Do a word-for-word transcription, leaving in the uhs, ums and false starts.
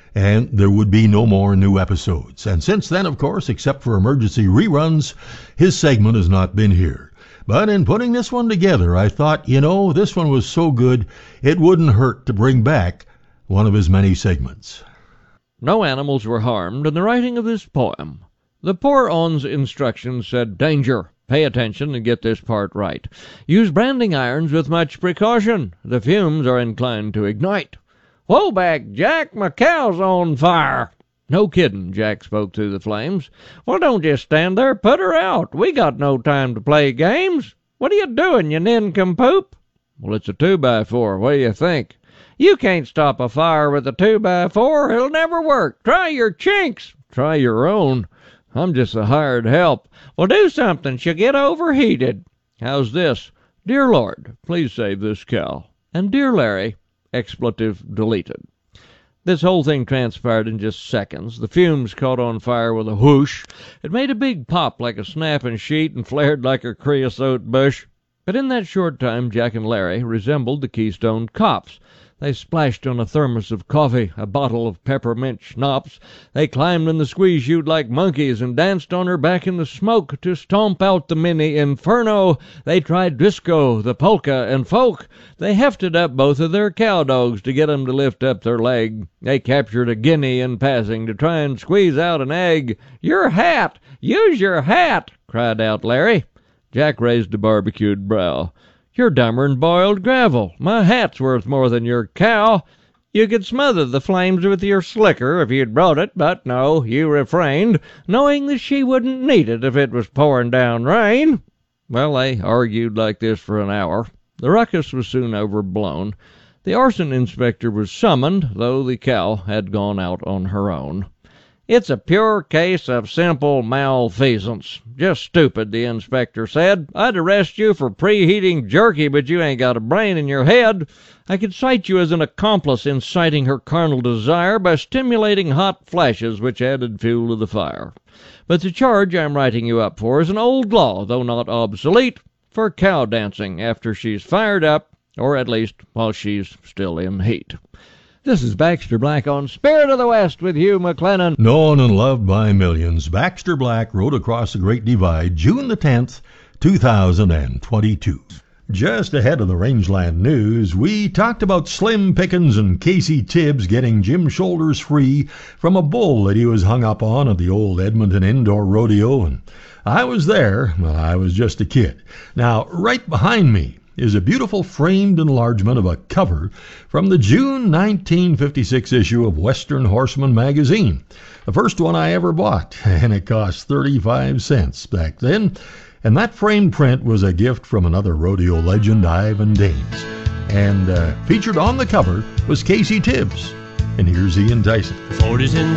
and there would be no more new episodes. And since then, of course, except for emergency reruns, his segment has not been here. But in putting this one together, I thought, you know, this one was so good, it wouldn't hurt to bring back one of his many segments. No animals were harmed in the writing of this poem. The poor own's instructions said, "Danger! Pay attention and get this part right. Use branding irons with much precaution. The fumes are inclined to ignite." "Whoa back, Jack! My cow's on fire!" "No kiddin'," Jack spoke through the flames. "Well, don't just stand there. Put her out. We got no time to play games. What are you doing, you nincompoop?" "Well, it's a two-by-four. What do you think?" "You can't stop a fire with a two-by-four. It'll never work. Try your chinks." "Try your own. I'm just a hired help." "Well, do something. She'll get overheated." "How's this? Dear Lord, please save this cow." And Dear Larry, expletive deleted. This whole thing transpired in just seconds. The fumes caught on fire with a whoosh. It made a big pop like a snapping sheet and flared like a creosote bush. But in that short time, Jack and Larry resembled the Keystone Cops. They splashed on a thermos of coffee, a bottle of peppermint schnapps. They climbed in the squeeze chute like monkeys and danced on her back in the smoke to stomp out the mini inferno. They tried disco, the polka, and folk. They hefted up both of their cow dogs to get 'em to lift up their leg. They captured a guinea in passing to try and squeeze out an egg. "Your hat! Use your hat!" cried out Larry. Jack raised a barbecued brow. "You're dummer'n boiled gravel. My hat's worth more than your cow. You could smother the flames with your slicker if you'd brought it, but no, you refrained, knowing that she wouldn't need it if it was pouring down rain." Well, they argued like this for an hour. The ruckus was soon overblown. The arson inspector was summoned, though the cow had gone out on her own. "It's a pure case of simple malfeasance. Just stupid," the inspector said. "I'd arrest you for preheating jerky, but you ain't got a brain in your head. I could cite you as an accomplice inciting her carnal desire by stimulating hot flashes which added fuel to the fire. But the charge I'm writing you up for is an old law, though not obsolete, for cow dancing after she's fired up, or at least while she's still in heat." This is Baxter Black on Spirit of the West with Hugh McLennan. Known and loved by millions, Baxter Black rode across the Great Divide June the tenth, two thousand twenty-two. Just ahead of the Rangeland News, we talked about Slim Pickens and Casey Tibbs getting Jim Shoulders free from a bull that he was hung up on at the old Edmonton Indoor Rodeo, and I was there. Well, I was just a kid. Now, right behind me is a beautiful framed enlargement of a cover from the June nineteen fifty-six issue of Western Horseman magazine, the first one I ever bought, and it cost thirty-five cents back then. And that framed print was a gift from another rodeo legend, Ivan Daines. And uh, featured on the cover was Casey Tibbs. And here's Ian Tyson. forties in